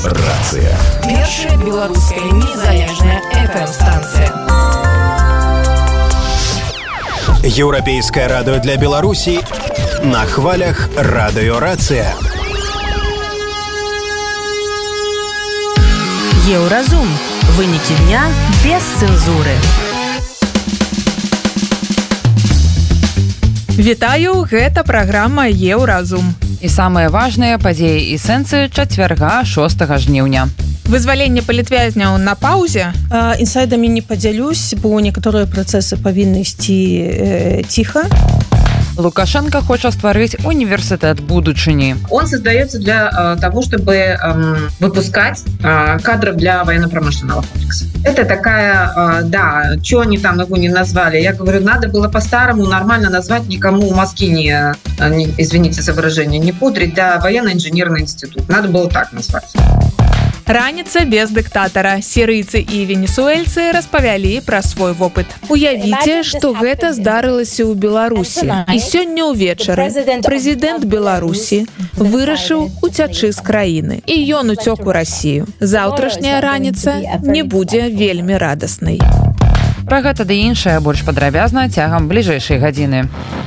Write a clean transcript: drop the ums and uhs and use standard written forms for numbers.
Рацыя. Першая беларуская незалежная FM-станцыя. Еўрапейскае радыё для Беларусі на хвалях Радыё Рацыя. Еўразум. Вынікі дня без цэнзуры. Вітаю, гэта праграма Еўразум. І самыя важныя падзеі і сэнсы чацвярга 6 жніўня. Вызваленне палітвязняў на паўзе. Інсайдамі не падзялюсь, бо некаторыя працэсы павінны ісці ціха. Лукашенко хочет створить университет будущего. Он создается для того, чтобы выпускать кадров для военно-промышленного комплекса. Это такая, да, что они там его не назвали. Я говорю, надо было по-старому нормально назвать, никому мозги не извините за выражение, не пудрить, да, военно-инженерный институт. Надо было так назвать. Раніца без дыктатара. Сірыйцы і венесуэльцы распавялі пра свой вопыт. Уявіце, што гэта здарылася ў Беларусі. І сёння ўвечары прэзідэнт Беларусі вырашыў уцячы з краіны. І ён уцёк у Расію. Заўтрашняя раніца не будзе вельмі радаснай. Пра гэта ды іншае больш падрабязна цягам бліжэйшай гадзіны.